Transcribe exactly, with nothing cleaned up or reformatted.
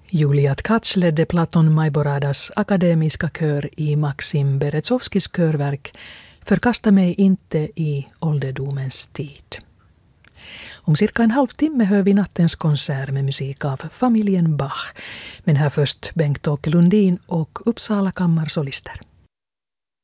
Julia Tkach ledde Platon Majboradas akademiska kör i Maxim Berezovskis körverk Förkasta mig inte i ålderdomens tid. Om cirka en halvtimme hör vi nattens konsert med musik av familjen Bach. Men här först Bengt-Åke Lundin och Uppsala kammarsolister.